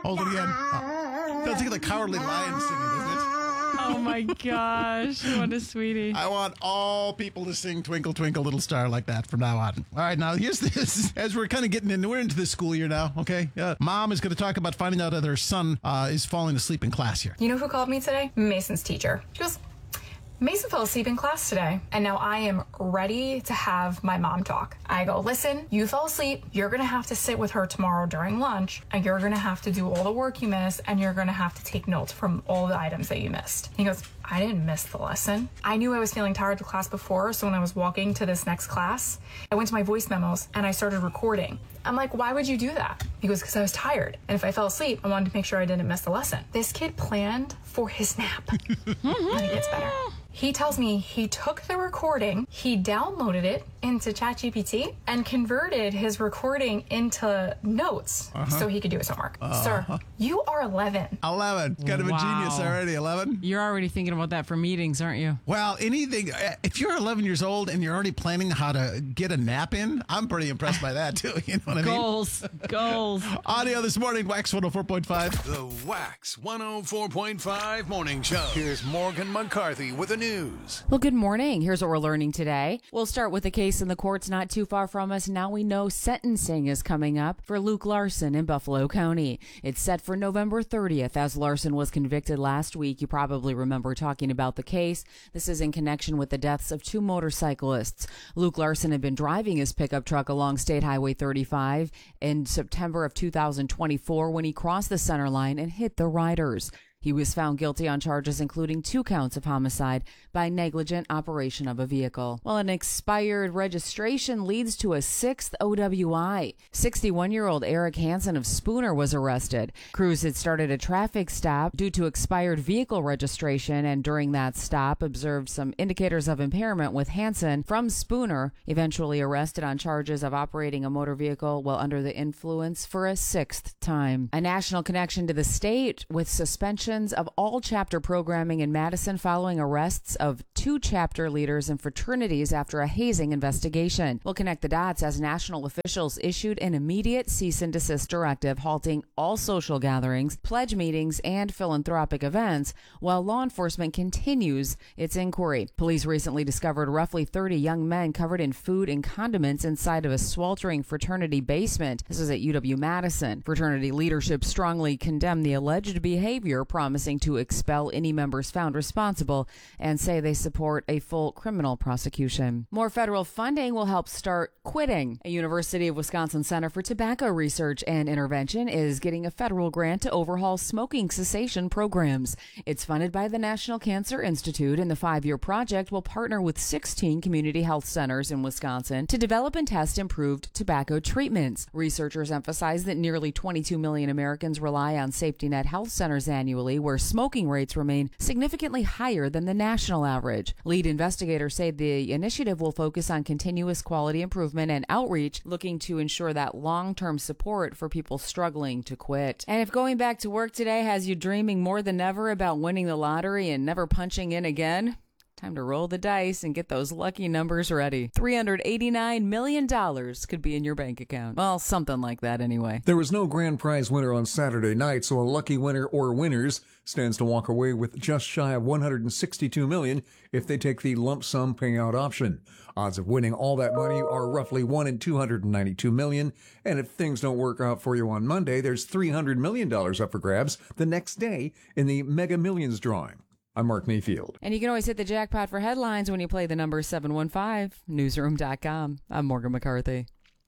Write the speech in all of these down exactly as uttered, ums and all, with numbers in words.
Hold it again. Oh. Sounds like the Cowardly Lion singing, doesn't it? Oh, my gosh. What a sweetie. I want all people to sing Twinkle, Twinkle, Little Star like that from now on. All right, now here's this. As we're kind of getting in, we're into this school year now, okay? Uh, Mom is going to talk about finding out that her son uh, is falling asleep in class here. You know who called me today? Mason's teacher. She goes, Mason fell asleep in class today, and now I am ready to have my mom talk. I go, listen, you fell asleep. You're going to have to sit with her tomorrow during lunch, and you're going to have to do all the work you missed, and you're going to have to take notes from all the items that you missed. He goes, I didn't miss the lesson. I knew I was feeling tired to class before, so when I was walking to this next class, I went to my voice memos, and I started recording. I'm like, why would you do that? He goes, because I was tired, and if I fell asleep, I wanted to make sure I didn't miss the lesson. This kid planned for his nap. And it gets better. He tells me he took the recording, he downloaded it into ChatGPT, and converted his recording into notes uh-huh. so he could do his homework. Uh-huh. Sir, you are eleven. eleven. Kind of wow. a genius already, eleven. You're already thinking about that for meetings, aren't you? Well, anything, if you're eleven years old and you're already planning how to get a nap in, I'm pretty impressed by that, too. You know what I mean? Goals. Goals. Audio this morning, Wax one oh four point five. The Wax one oh four point five Morning Show. Here's Morgan McCarthy with the news. Well, good morning. Here's what we're learning today. We'll start with a case in the courts not too far from us. Now we know sentencing is coming up for Luke Larson in Buffalo County. It's set for November thirtieth as Larson was convicted last week. You probably remember talking about the case. This is in connection with the deaths of two motorcyclists. Luke Larson had been driving his pickup truck along State Highway thirty-five in September of two thousand twenty-four when he crossed the center line and hit the riders. He was found guilty on charges including two counts of homicide by negligent operation of a vehicle. Well, an expired registration leads to a sixth O W I. sixty-one-year-old Eric Hansen of Spooner was arrested. Crews had started a traffic stop due to expired vehicle registration, and during that stop observed some indicators of impairment with Hansen from Spooner, eventually arrested on charges of operating a motor vehicle while under the influence for a sixth time. A national connection to the state with suspension of all chapter programming in Madison following arrests of two chapter leaders and fraternities after a hazing investigation. We'll connect the dots as national officials issued an immediate cease and desist directive halting all social gatherings, pledge meetings, and philanthropic events while law enforcement continues its inquiry. Police recently discovered roughly thirty young men covered in food and condiments inside of a sweltering fraternity basement. This is at U W-Madison. Fraternity leadership strongly condemned the alleged behavior, promising to expel any members found responsible, and say they support a full criminal prosecution. More federal funding will help start quitting. A University of Wisconsin Center for Tobacco Research and Intervention is getting a federal grant to overhaul smoking cessation programs. It's funded by the National Cancer Institute, and the five-year project will partner with sixteen community health centers in Wisconsin to develop and test improved tobacco treatments. Researchers emphasize that nearly twenty-two million Americans rely on safety net health centers annually, where smoking rates remain significantly higher than the national average. Lead investigators say the initiative will focus on continuous quality improvement and outreach, looking to ensure that long-term support for people struggling to quit. And if going back to work today has you dreaming more than ever about winning the lottery and never punching in again, time to roll the dice and get those lucky numbers ready. three hundred eighty-nine million dollars could be in your bank account. Well, something like that anyway. There was no grand prize winner on Saturday night, so a lucky winner or winners stands to walk away with just shy of one hundred sixty-two million dollars if they take the lump sum payout option. Odds of winning all that money are roughly one in two hundred ninety-two million, and if things don't work out for you on Monday, there's three hundred million dollars up for grabs the next day in the Mega Millions drawing. I'm Mark Mayfield. And you can always hit the jackpot for headlines when you play the number seven one five newsroom dot com. I'm Morgan McCarthy.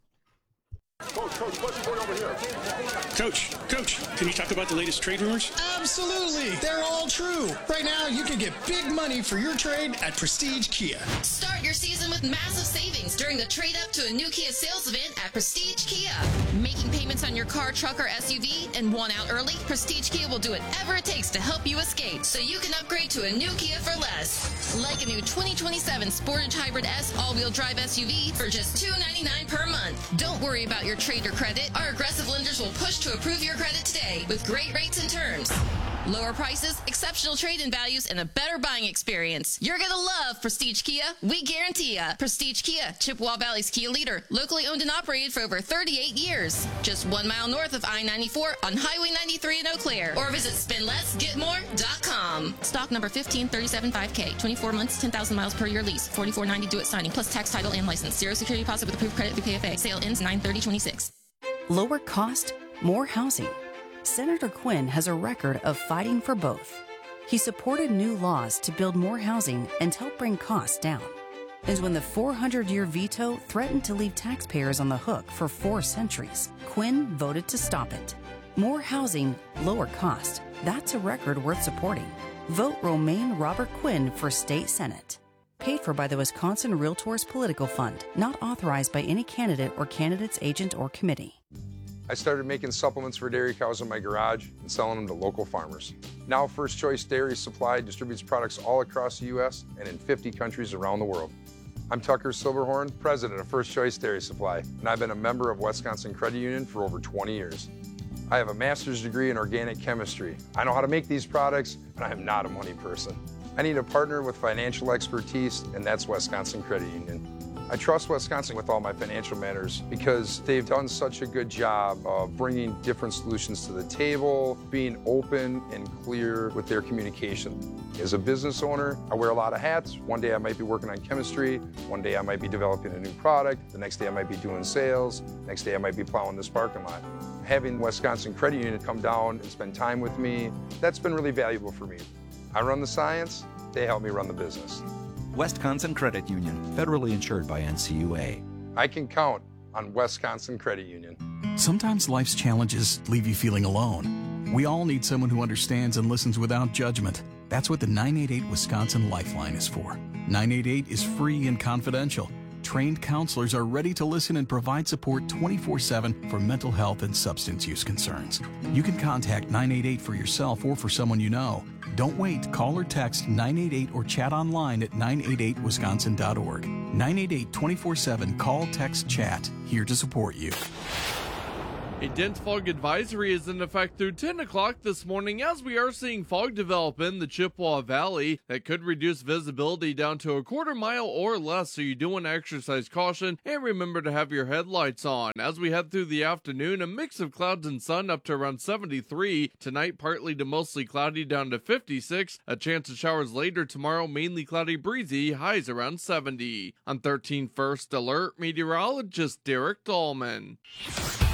Coach, Coach, what's going over here? Coach, Coach, can you talk about the latest trade rumors? Absolutely. They're all true. Right now, you can get big money for your trade at Prestige Kia. Start your season with massive savings during the trade up to a new Kia sales event at Prestige Kia. Making payments on your car, truck, or S U V and want out early? Prestige Kia will do whatever it takes to help you escape so you can upgrade to a new Kia for less. Like a new twenty twenty-seven Sportage Hybrid S all-wheel drive S U V for just two hundred ninety-nine dollars per month. Don't worry about your trade or credit. Our aggressive lenders will push to to approve your credit today with great rates and terms. Lower prices, exceptional trade-in values, and a better buying experience. You're going to love Prestige Kia. We guarantee ya. Prestige Kia, Chippewa Valley's Kia leader. Locally owned and operated for over thirty-eight years. Just one mile north of I ninety-four on Highway ninety-three in Eau Claire. Or visit spend less get more dot com. Stock number fifteen thirty-seven five K. twenty-four months, ten thousand miles per year lease. forty-four ninety due at signing, plus tax, title, and license. Zero security deposit with approved credit through P F A. Sale ends nine thirty twenty-six. Lower cost, more housing. Senator Quinn has a record of fighting for both. He supported new laws to build more housing and help bring costs down. And when the four hundred year veto threatened to leave taxpayers on the hook for four centuries, Quinn voted to stop it. More housing, lower cost. That's a record worth supporting. Vote Romaine Robert Quinn for State Senate. Paid for by the Wisconsin Realtors Political Fund, not authorized by any candidate or candidate's agent or committee. I started making supplements for dairy cows in my garage and selling them to local farmers. Now First Choice Dairy Supply distributes products all across the U S and in fifty countries around the world. I'm Tucker Silverhorn, president of First Choice Dairy Supply, and I've been a member of Wisconsin Credit Union for over twenty years. I have a master's degree in organic chemistry. I know how to make these products, and I am not a money person. I need a partner with financial expertise, and that's Wisconsin Credit Union. I trust Wisconsin with all my financial matters because they've done such a good job of bringing different solutions to the table, being open and clear with their communication. As a business owner, I wear a lot of hats. One day I might be working on chemistry, one day I might be developing a new product, the next day I might be doing sales, next day I might be plowing this parking lot. Having Wisconsin Credit Union come down and spend time with me, that's been really valuable for me. I run the science, they help me run the business. Wisconsin Credit Union, federally insured by N C U A. I can count on Wisconsin Credit Union. Sometimes life's challenges leave you feeling alone. We all need someone who understands and listens without judgment. That's what the nine eight eight Wisconsin Lifeline is for. nine eight eight is free and confidential. Trained counselors are ready to listen and provide support twenty-four seven for mental health and substance use concerns. You can contact nine eight eight for yourself or for someone you know. Don't wait. Call or text nine eight eight or chat online at nine eight eight wisconsin dot org. nine eight eight twenty-four seven call, text, chat. Here to support you. A dense fog advisory is in effect through ten o'clock this morning as we are seeing fog develop in the Chippewa Valley that could reduce visibility down to a quarter mile or less, so you do want to exercise caution and remember to have your headlights on. As we head through the afternoon, a mix of clouds and sun up to around seventy-three. Tonight, partly to mostly cloudy down to fifty-six. A chance of showers later tomorrow, mainly cloudy, breezy, highs around seventy. On thirteen First Alert, meteorologist Derek Dahlman.